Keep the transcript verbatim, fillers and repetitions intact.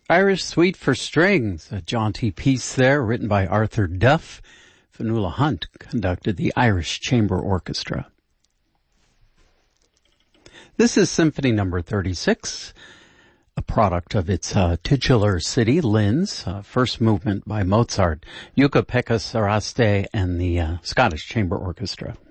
Irish Suite for Strings, a jaunty piece there written by Arthur Duff. Fionnuala Hunt conducted the Irish Chamber Orchestra. This is Symphony Number thirty-six, a product of its uh, titular city, Linz, uh, first movement by Mozart, Jukka-Pekka Saraste, and the uh, Scottish Chamber Orchestra.